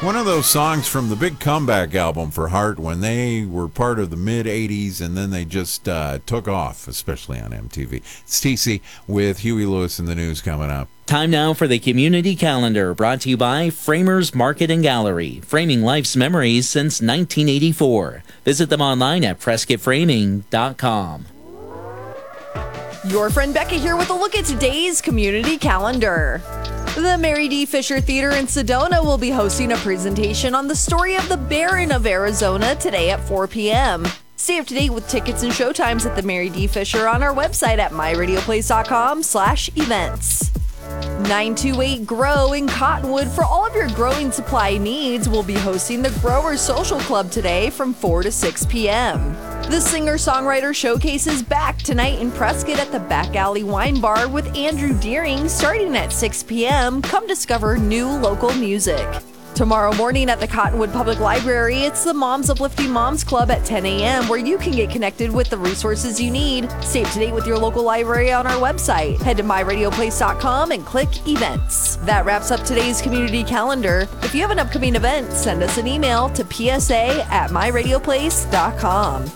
One of those songs from the big comeback album for Heart when they were part of the mid-'80s and then they just took off, especially on MTV. It's TC with Huey Lewis in the news coming up. Time now for the Community Calendar, brought to you by Framers Market and Gallery, framing life's memories since 1984. Visit them online at PrescottFraming.com. Your friend Becca here with a look at today's Community Calendar. The Mary D. Fisher Theater in Sedona will be hosting a presentation on the story of the Baron of Arizona today at 4 p.m. Stay up to date with tickets and showtimes at the Mary D. Fisher on our website at myradioplace.com/events. 928 Grow in Cottonwood for all of your growing supply needs will be hosting the Growers Social Club today from 4 to 6 p.m. The singer-songwriter showcase is back tonight in Prescott at the Back Alley Wine Bar with Andrew Deering starting at 6 p.m. Come discover new local music. Tomorrow morning at the Cottonwood Public Library, it's the Moms Uplifting Moms Club at 10 a.m. where you can get connected with the resources you need. Stay up to date with your local library on our website. Head to myradioplace.com and click events. That wraps up today's community calendar. If you have an upcoming event, send us an email to psa@myradioplace.com.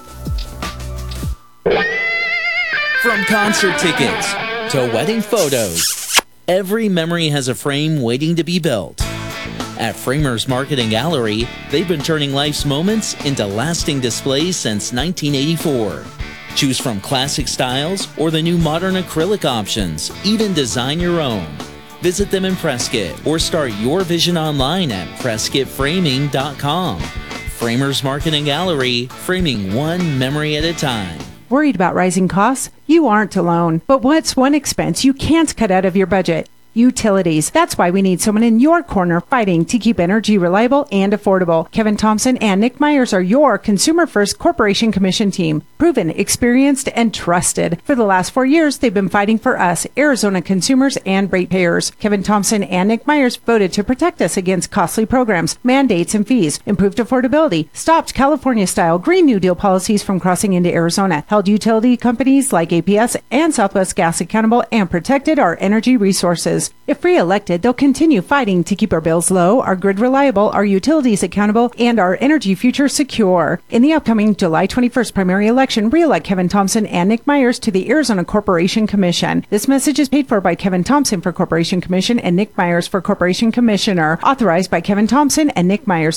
From concert tickets to wedding photos, every memory has a frame waiting to be built. At Framers Market and Gallery, they've been turning life's moments into lasting displays since 1984. Choose from classic styles or the new modern acrylic options. Even design your own. Visit them in Prescott or start your vision online at PrescottFraming.com. Framers Market and Gallery, framing one memory at a time. Worried about rising costs? You aren't alone. But what's one expense you can't cut out of your budget? Utilities. That's why we need someone in your corner fighting to keep energy reliable and affordable. Kevin Thompson and Nick Myers are your Consumer First Corporation Commission team. Proven, experienced, and trusted. For the last 4 years, they've been fighting for us, Arizona consumers and ratepayers. Kevin Thompson and Nick Myers voted to protect us against costly programs, mandates, and fees, improved affordability, stopped California-style Green New Deal policies from crossing into Arizona, held utility companies like APS and Southwest Gas accountable, and protected our energy resources. If re-elected, they'll continue fighting to keep our bills low, our grid reliable, our utilities accountable, and our energy future secure. In the upcoming July 21st primary election, re-elect Kevin Thompson and Nick Myers to the Arizona Corporation Commission. This message is paid for by Kevin Thompson for Corporation Commission and Nick Myers for Corporation Commissioner. Authorized by Kevin Thompson and Nick Myers,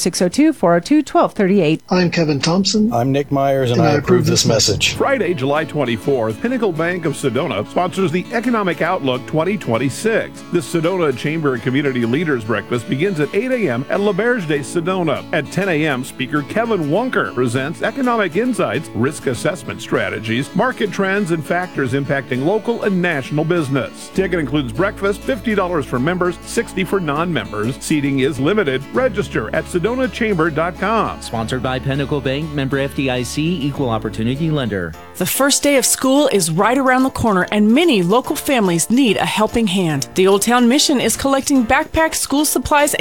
602-402-1238. I'm Kevin Thompson. I'm Nick Myers, and I approve this message. Friday, July 24th, Pinnacle Bank of Sedona sponsors the Economic Outlook 2026. The Sedona Chamber Community Leaders Breakfast begins at 8 a.m. at L'Auberge de Sedona. At 10 a.m., speaker Kevin Wonker presents economic insights, risk assessment strategies, market trends, and factors impacting local and national business. Ticket includes breakfast, $50 for members, $60 for non-members. Seating is limited. Register at sedonachamber.com. Sponsored by Pinnacle Bank, member FDIC, equal opportunity lender. The first day of school is right around the corner, and many local families need a helping hand. The Old Town Mission is collecting backpacks, school supplies,